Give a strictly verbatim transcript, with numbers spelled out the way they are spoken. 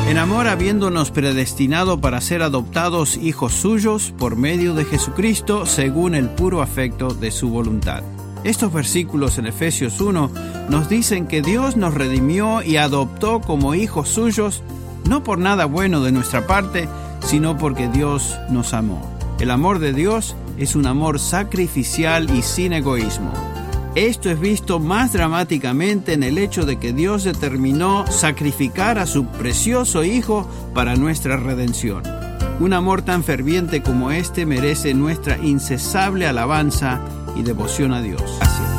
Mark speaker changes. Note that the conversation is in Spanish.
Speaker 1: En amor, habiéndonos predestinado para ser adoptados hijos suyos por medio de Jesucristo, según el puro afecto de su voluntad. Estos versículos en Efesios uno nos dicen que Dios nos redimió y adoptó como hijos suyos, no por nada bueno de nuestra parte, sino porque Dios nos amó. El amor de Dios es un amor sacrificial y sin egoísmo. Esto es visto más dramáticamente en el hecho de que Dios determinó sacrificar a su precioso Hijo para nuestra redención. Un amor tan ferviente como este merece nuestra incesable alabanza y devoción a Dios. Gracias.